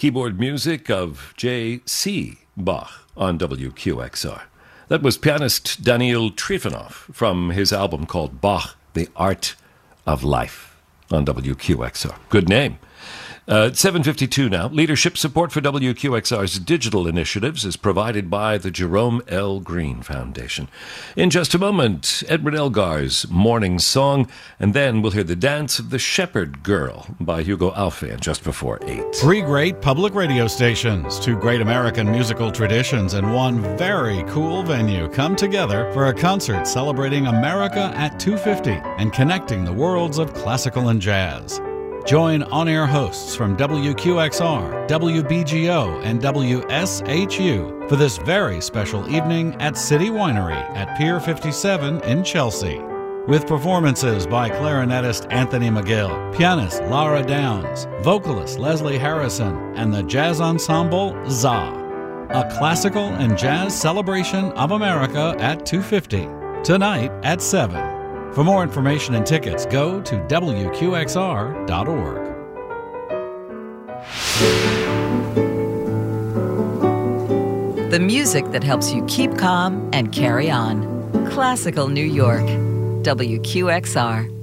Keyboard music of J.C. Bach on WQXR. That was pianist Daniil Trifonov from his album called Bach, The Art of Life on WQXR. Good name. 7:52 now. Leadership support for WQXR's digital initiatives is provided by the Jerome L. Green Foundation. In just a moment, Edward Elgar's Morning Song, and then we'll hear The Dance of the Shepherd Girl by Hugo Alfvén just before 8. 3 great public radio stations, 2 great American musical traditions, and 1 very cool venue come together for a concert celebrating America at 250 and connecting the worlds of classical and jazz. Join on-air hosts from WQXR, WBGO, and WSHU for this very special evening at City Winery at Pier 57 in Chelsea. With performances by clarinetist Anthony McGill, pianist Lara Downs, vocalist Leslie Harrison, and the jazz ensemble ZA. A classical and jazz celebration of America at 250, tonight at 7. For more information and tickets, go to WQXR.org. The music that helps you keep calm and carry on. Classical New York. WQXR.